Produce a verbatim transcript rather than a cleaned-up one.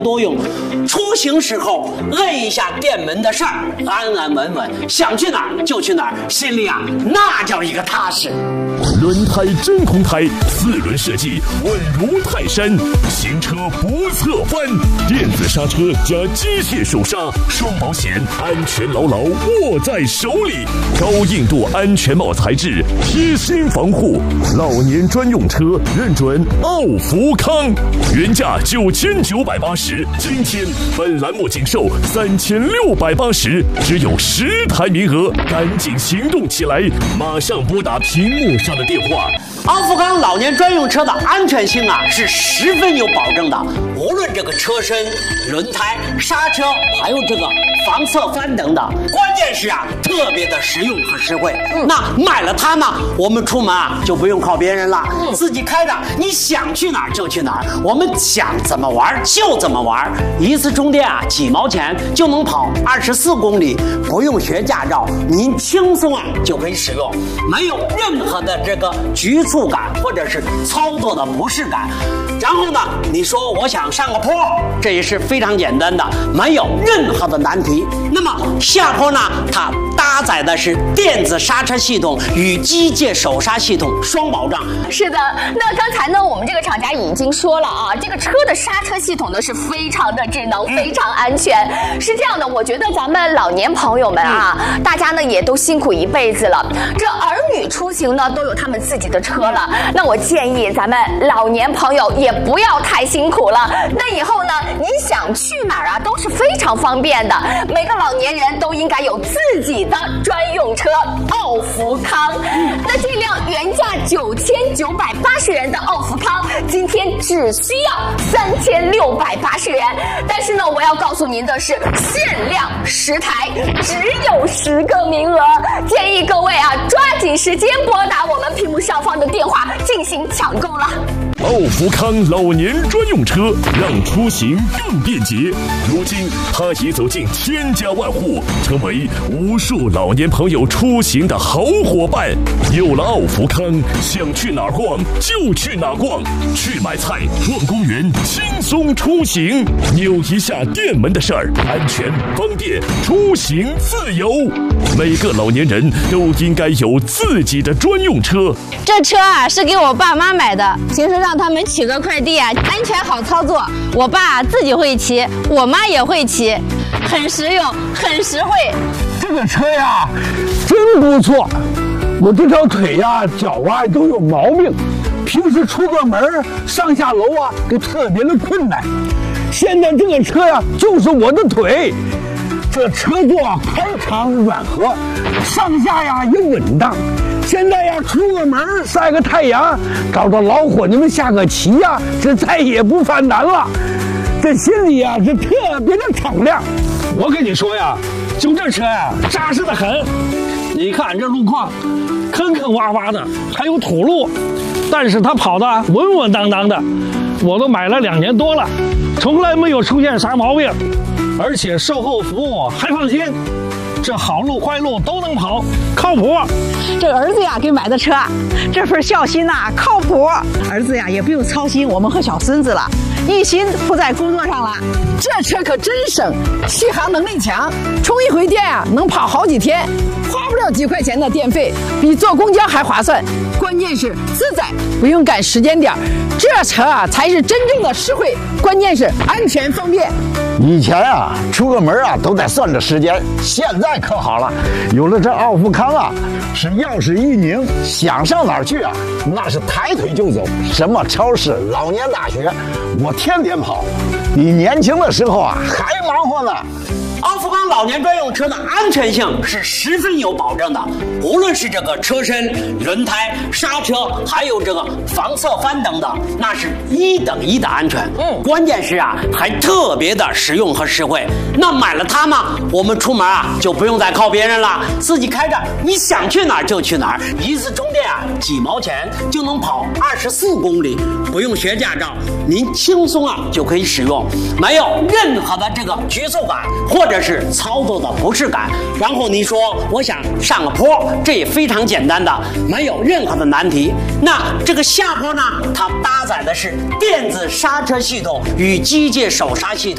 多用，出行时候摁一下电门的事儿，安安稳稳，想去哪儿就去哪儿，心里啊那叫一个踏实。 轮胎真空胎，四轮设计稳如泰山，行车不侧翻，电子刹车加机械手刹，双保险，安全牢牢握在手里。高硬度安全帽材质，贴心防护，老年专用车认准奥福康，原价九千九百八十，今天本栏目仅售三千六百八十，只有十台名额，赶紧行动起来！马上拨打屏幕上的电话。 奥福康老年专用车的安全性啊是十分有保证的，无论这个车身、轮胎、刹车，还有这个防侧翻等等，关键是啊特别的实用和实惠。嗯、那买了它呢，我们出门啊就不用靠别人了，嗯、自己开着，你想去哪儿就去哪儿，我们想怎么玩就怎么玩。一次充电啊几毛钱就能跑二十四公里，不用学驾照，您轻松啊就可以使用，没有任何的这个局促感或者是操作的不适感。然后呢，你说我想上个坡，这也是非常简单的，没有任何的难题。那么下坡呢，它搭载的是电子刹车系统与机械手刹系统双保障。 是的，那刚才呢，我们这个厂家已经说了啊，这个车的刹车系统呢是非常的智能，非常安全。是这样的，我觉得咱们老年朋友们啊，嗯、大家呢也都辛苦一辈子了，这儿女出行呢都有他们自己的车了，那我建议咱们老年朋友也不要太辛苦了。那以后呢，你想去哪儿啊，都是非常方便的。每个老年人都应该有自己的专用车奥福康。那这辆原价九千九百八十元的奥福康，今天只需要三千六百八十元。但是呢，我要告诉您的是，限量十台，只有十个名额，建议各位啊，抓紧时间拨打我们屏幕上方的电话进行抢购了。 奥福康老年专用车，让出行更便捷。如今，它已走进千家万户，成为无数老年朋友出行的好伙伴。有了奥福康，想去哪儿逛就去哪儿逛，去买菜、逛公园，轻松出行。扭一下电门的事儿，安全方便，出行自由。每个老年人都应该有自己的专用车。 这车啊是给我爸妈买的，平时让他们取个快递啊，安全好操作。我爸自己会骑，我妈也会骑，很实用，很实惠。 这个车呀，真不错。我这条腿呀、脚啊都有毛病，平时出个门上下楼啊都特别的困难。现在这个车呀，就是我的腿。这车座啊宽敞软和，上下呀也稳当。现在呀，出个门晒个太阳，找着老伙计们下个棋呀，这再也不犯难了。这心里呀是特别的敞亮。我跟你说呀，就这车呀，扎实的很。你看这路况，坑坑洼洼的，还有土路，但是它跑的稳稳当当的。我都买了两年多了，从来没有出现啥毛病，而且售后服务还放心。这好路坏路都能跑，靠谱。 这儿子呀给买的车，这份孝心呐、啊、靠谱。儿子呀也不用操心我们和小孙子了，一心扑在工作上了。这车可真省，续航能力强，充一回电啊能跑好几天，花不了几块钱的电费，比坐公交还划算。关键是自在，不用赶时间点，这车啊才是真正的实惠，关键是安全方便。 以前啊，出个门啊都得算着时间，现在可好了，有了这奥福康啊，是钥匙一拧，想上哪儿去啊，那是抬腿就走。什么超市、老年大学，我天天跑，比年轻的时候啊还忙活呢。 奥福康老年专用车的安全性是十分有保证的，无论是这个车身、轮胎、刹车，还有这个防侧翻等等，那是一等一的安全。嗯，关键是啊，还特别的实用和实惠。那买了它嘛，我们出门啊就不用再靠别人了，自己开着，你想去哪儿就去哪儿。一次充电啊几毛钱就能跑二十四公里，不用学驾照，您轻松啊就可以使用，没有任何的这个局促感或者是操作的不适感。然后你说我想上个坡，这也非常简单的，没有任何的难题。那这个下坡呢，它搭载的是电子刹车系统与机械手刹系统。